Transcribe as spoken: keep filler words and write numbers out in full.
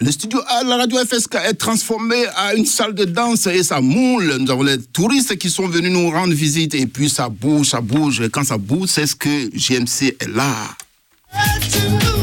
Le studio A, la radio F S K est transformé à une salle de danse et ça moule. Nous avons les touristes qui sont venus nous rendre visite et puis ça bouge, ça bouge. Et quand ça bouge, c'est ce que G M C est là.